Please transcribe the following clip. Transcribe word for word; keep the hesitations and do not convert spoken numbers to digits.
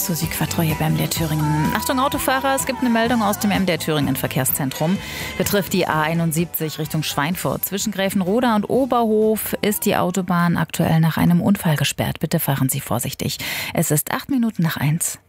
Susi Quattro hier beim M D R Thüringen. Achtung Autofahrer, es gibt eine Meldung aus dem M D R Thüringen Verkehrszentrum. Betrifft die A einundsiebzig Richtung Schweinfurt. Zwischen Gräfenroda und Oberhof ist die Autobahn aktuell nach einem Unfall gesperrt. Bitte fahren Sie vorsichtig. Es ist acht Minuten nach eins.